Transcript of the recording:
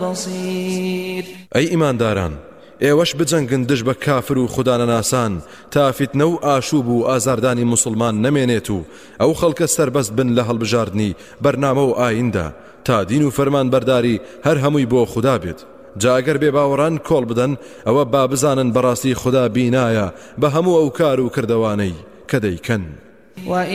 بصير. أي إيمان داران ئێوەش بجەنگن دژ بە کافر و خودانەناسان تا فیتنە و ئاشوب و ئازاردانی مسلمان نەمێنێت و ئەو خەڵکە سەربەست بن لە هەڵبژاردنی بەرنامە و ئایندا تا دین و فەرمان بەرداری هەر هەمووی بۆ خوددا بێت. جا ئەگەر بێباوەڕان کۆڵ بدەن ئەوە با بزانن بەڕاستی خوددا بینایە بە هەموو ئەو کار و کردەوانەی کە دەیکەن.